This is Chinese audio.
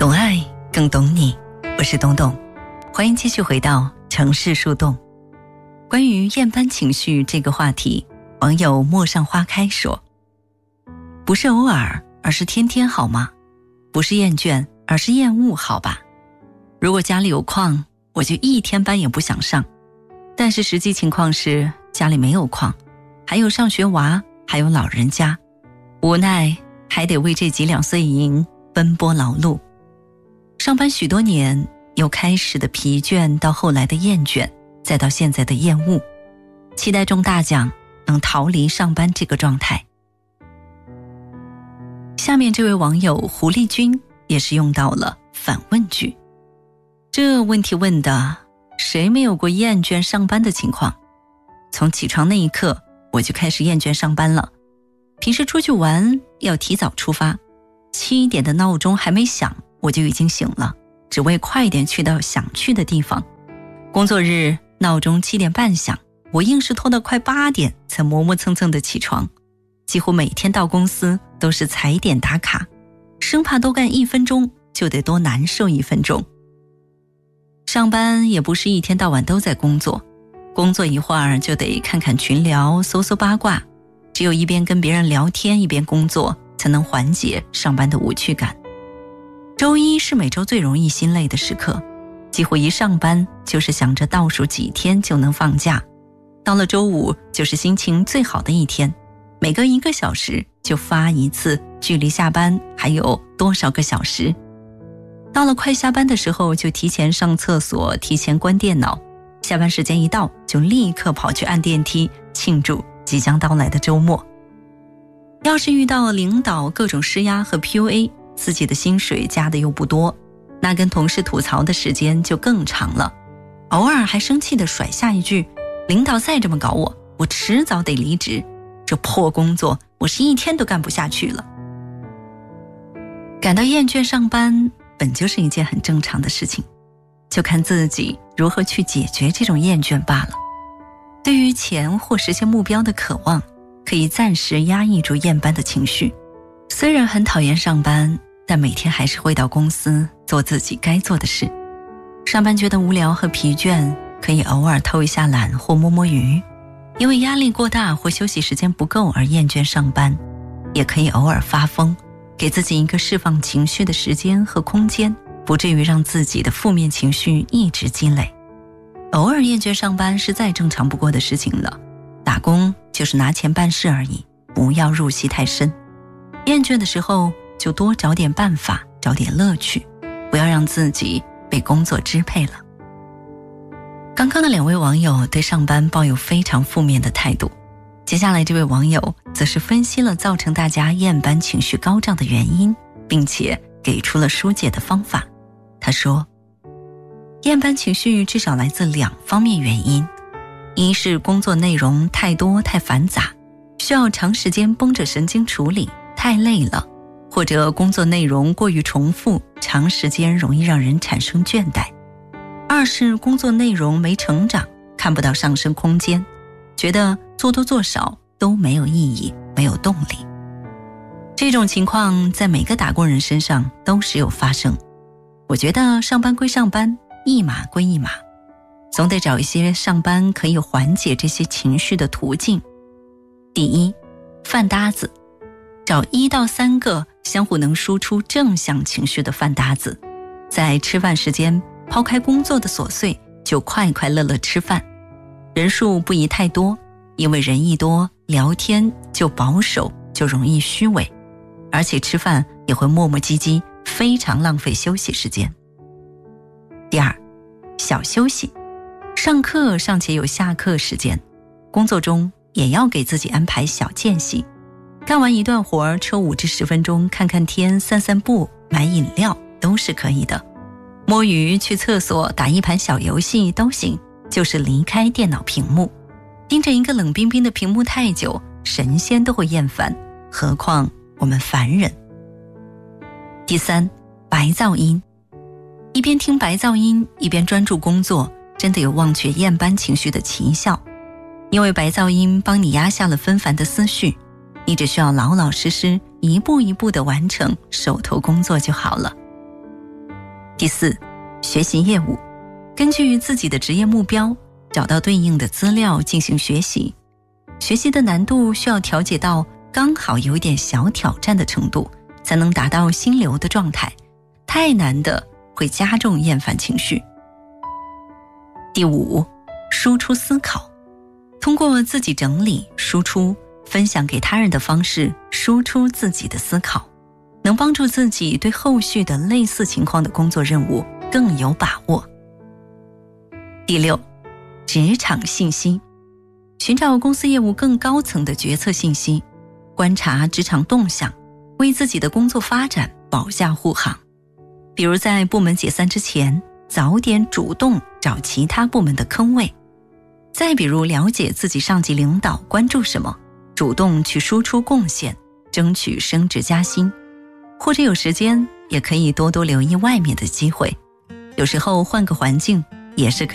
懂爱更懂你，我是董董，欢迎继续回到城市树洞。关于厌班情绪这个话题，网友陌上花开说，不是偶尔，而是天天好吗？不是厌倦，而是厌恶好吧？如果家里有矿，我就一天班也不想上，但是实际情况是家里没有矿，还有上学娃，还有老人家，无奈还得为这几两碎银奔波劳碌。上班许多年，由开始的疲倦到后来的厌倦，再到现在的厌恶，期待中大奖能逃离上班这个状态。下面这位网友狐狸君也是用到了反问句，这问题问的谁没有过厌倦上班的情况？从起床那一刻我就开始厌倦上班了。平时出去玩要提早出发，7点的闹钟还没响我就已经醒了，只为快点去到想去的地方。工作日闹钟7点半响，我硬是拖到快8点才磨磨蹭蹭的起床。几乎每天到公司都是踩点打卡，生怕多干1分钟就得多难受1分钟。上班也不是一天到晚都在工作，工作一会儿就得看看群聊，搜搜八卦，只有一边跟别人聊天一边工作，才能缓解上班的无趣感。周一是每周最容易心累的时刻，几乎一上班就是想着倒数几天就能放假。到了周五就是心情最好的一天，每隔1个小时就发一次距离下班还有多少个小时。到了快下班的时候就提前上厕所，提前关电脑，下班时间一到就立刻跑去按电梯庆祝即将到来的周末。要是遇到领导各种施压和 PUA， 自己的薪水加的又不多，那跟同事吐槽的时间就更长了，偶尔还生气地甩下一句，领导再这么搞我，我迟早得离职，这破工作我是一天都干不下去了。感到厌倦上班本就是一件很正常的事情，就看自己如何去解决这种厌倦罢了。对于钱或实现目标的渴望，可以暂时压抑住厌班的情绪。虽然很讨厌上班，但每天还是会到公司做自己该做的事。上班觉得无聊和疲倦，可以偶尔偷一下懒或摸摸鱼。因为压力过大或休息时间不够而厌倦上班，也可以偶尔发疯，给自己一个释放情绪的时间和空间，不至于让自己的负面情绪一直积累。偶尔厌倦上班是再正常不过的事情了，打工就是拿钱办事而已，不要入戏太深。厌倦的时候就多找点办法，找点乐趣，不要让自己被工作支配了。刚刚的2位网友对上班抱有非常负面的态度，接下来这位网友则是分析了造成大家厌班情绪高涨的原因，并且给出了疏解的方法。他说，厌班情绪至少来自2方面原因，一是工作内容太多太繁杂，需要长时间绷着神经处理，太累了，或者工作内容过于重复，长时间容易让人产生倦怠。二是工作内容没成长，看不到上升空间，觉得做多做少都没有意义，没有动力。这种情况在每个打工人身上都时有发生。我觉得上班归上班，一码归一码，总得找一些上班可以缓解这些情绪的途径。第一，饭搭子，找1到3个相互能输出正向情绪的饭搭子，在吃饭时间抛开工作的琐碎，就快快乐乐吃饭。人数不宜太多，因为人一多，聊天就保守，就容易虚伪，而且吃饭也会磨磨唧唧，非常浪费休息时间。第二，小休息，上课尚且有下课时间，工作中也要给自己安排小间隙，干完一段活抽5至10分钟看看天，散散步，买饮料都是可以的。摸鱼，去厕所，打一盘小游戏都行，就是离开电脑屏幕。盯着一个冷冰冰的屏幕太久，神仙都会厌烦，何况我们凡人。第三，白噪音，一边听白噪音一边专注工作，真的有忘却厌班情绪的奇效。因为白噪音帮你压下了纷繁的思绪，你只需要老老实实一步一步地完成手头工作就好了。 第4，学习业务，根据自己的职业目标，找到对应的资料进行学习。学习的难度需要调节到刚好有一点小挑战的程度，才能达到心流的状态，太难的会加重厌烦情绪。第5，输出思考，通过自己整理、输出、分享给他人的方式输出自己的思考，能帮助自己对后续的类似情况的工作任务更有把握。第6，职场信息，寻找公司业务更高层的决策信息，观察职场动向，为自己的工作发展保驾护航。比如在部门解散之前，早点主动找其他部门的坑位。再比如了解自己上级领导关注什么，主动去输出贡献，争取升职加薪。或者有时间也可以多多留意外面的机会，有时候换个环境也是可以